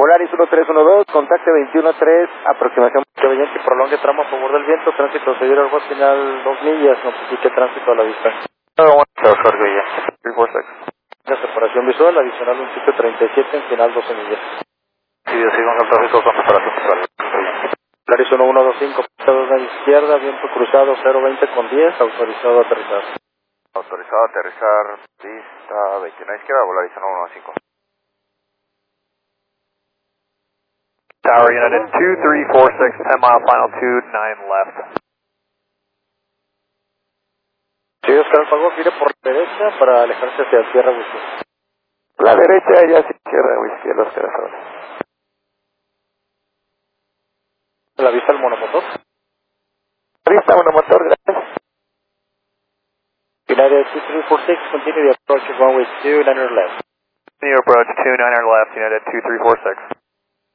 Volaris 1312, contacte 21-3, aproximación proveniente, prolongue tramo a favor del viento, tránsito seguir al bosque final 2 millas, notifique tránsito a la vista. 346. La separación visual, adicional un sitio 37 en final 12 millas. Sí, yo sigo en el tráfico con separación visual. Volaris 1125, pista 2 a la izquierda, viento cruzado 020 con 10, autorizado a aterrizar. Autorizado a aterrizar, pista 29 izquierda, Volaris 1115. Tower United 2346, 10 mile final 29 left. Si Oscar Alfago gire por la derecha para alejarse hacia Sierra Whisky. La derecha ya se Sierra Whisky, los corazones. La vista al monomotor. Vista monomotor, gracias. United 2346, continue the approach of runway 29 left. Continue approach 29 left, United 2346.